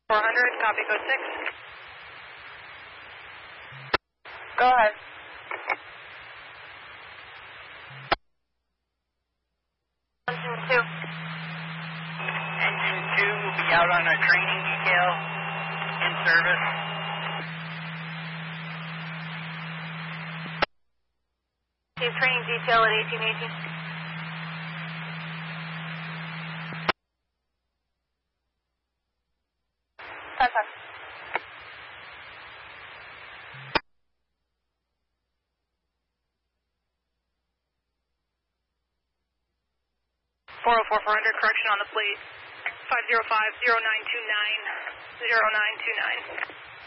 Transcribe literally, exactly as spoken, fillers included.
four hundred, copy code six. Go ahead. Engine two. Engine two will be out on a training detail in service. Chief training detail at eighteen eighteen. Ten ten. four oh four, four hundred, correction on the plate. five zero five, zero nine two nine, zero nine two nine.